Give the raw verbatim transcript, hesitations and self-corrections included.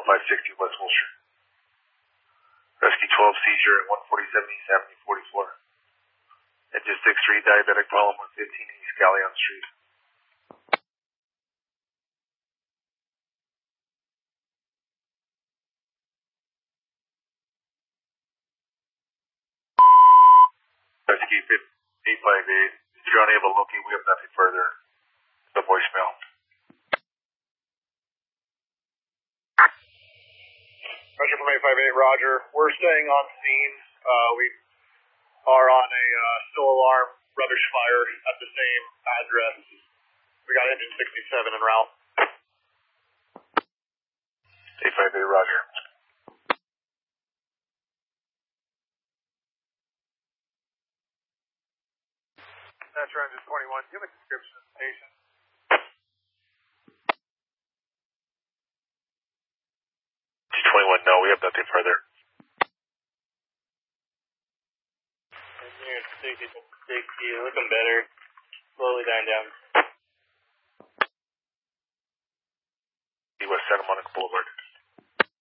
oh five sixty West Wilshire. Rescue twelve seizure at one forty-seven East Avenue forty-four. Engine six three diabetic problem one fifteen East Galleon Street. Rescue eight five eight. If you're unable to locate, we have nothing further. The voicemail. Pressure from eight five eight, Roger. We're staying on scene. Uh, we are on a uh, still alarm rubbish fire at the same address. We got engine sixty-seven en route. eight five eight, Roger. Metro engine twenty-one, give a description of the patient. twenty-one, no, we have nothing further. Engineer sixty, sixty, looking better. Slowly dying down.